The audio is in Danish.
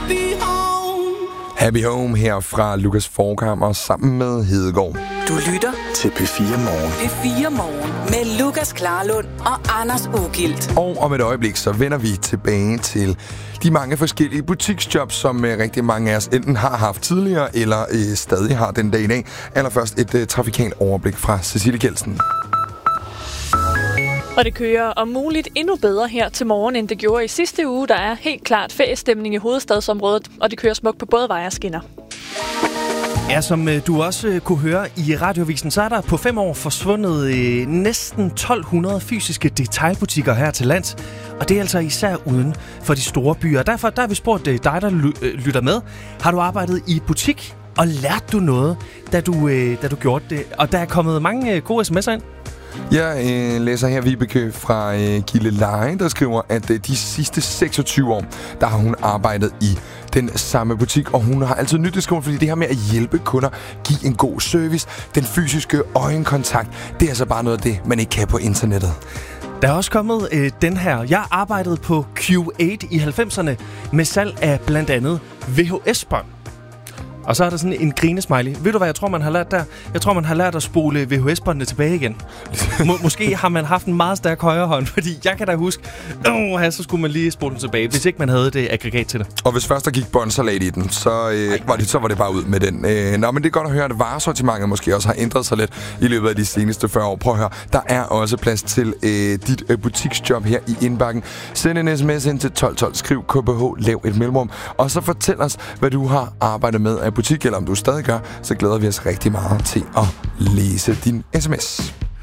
Happy Home her fra Lukas Forchhammer sammen med Hedegaard. Du lytter til P4 Morgen. P4 Morgen med Lukas Klarlund og Anders Ugilt. Og om et øjeblik, så vender vi tilbage til de mange forskellige butiksjobs, som rigtig mange af os enten har haft tidligere, eller stadig har den dag i dag. Allerførst et trafikalt overblik fra Cecilie Kjeldsen. Og det kører om muligt endnu bedre her til morgen, end det gjorde i sidste uge. Der er helt klart feriestemning i hovedstadsområdet, og det kører smukt på både veje og skinner. Ja, som du også kunne høre i Radioavisen, så er der på 5 år forsvundet næsten 1200 fysiske detailbutikker her til lands. Og det er altså især uden for de store byer. Derfor der har vi spurgt dig, der lytter med. Har du arbejdet i butik, og lærte du noget, da du gjorde det? Og der er kommet mange gode sms'er ind. Jeg læser her Vibeke fra Gilleleje, der skriver, at de sidste 26 år, der har hun arbejdet i den samme butik, og hun har altid nydt det, fordi det her med at hjælpe kunder, give en god service, den fysiske øjenkontakt, det er altså bare noget af det, man ikke kan på internettet. Der er også kommet den her. Jeg arbejdede på Q8 i 90'erne med salg af blandt andet VHS-bånd. Og så er der sådan en grinesmiley. Ved du, hvad jeg tror, man har lært der? Jeg tror, man har lært at spole VHS-båndene tilbage igen. Måske har man haft en meget stærk højre hånd, fordi jeg kan da huske, så skulle man lige spole den tilbage, hvis ikke man havde det aggregat til det. Og hvis først der gik båndsalat i den, så var det bare ud med den. Men det er godt at høre, at varesortimentet måske også har ændret sig lidt i løbet af de seneste 40 år. Prøv at høre, der er også plads til dit butiksjob her i indbakken. Send en sms ind til 1212, skriv KBH, lav et mellemrum, og så fortæl os, hvad du har arbejdet med af butik, eller om du stadig gør, så glæder vi os rigtig meget til at læse din sms.